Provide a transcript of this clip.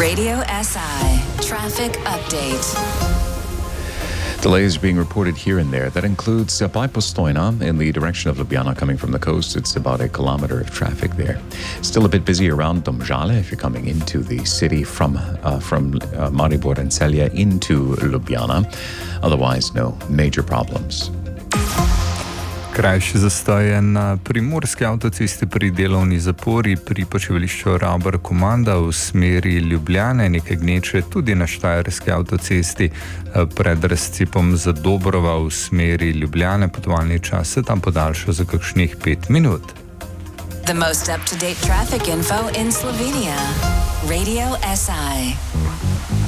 Radio SI traffic update. Delays being reported here and there. That includes by Postojna in the direction of Ljubljana coming from the coast. It's about a kilometer of traffic there. Still a bit busy around Domžale if you're coming into the city from Maribor and Celje into Ljubljana. Otherwise, no major problems. Krajši zastoj je na primorski avtocesti pri delovni zapori pri počivališču Ravbar-Komanda v smeri Ljubljane, nekaj gneče tudi na štajerski avtocesti pred razcepom Zadobrova v smeri Ljubljane. Potovalni čas se tam podaljša za kakšnih 5 minut. The most up-to-date traffic info in Slovenia. Radio SI.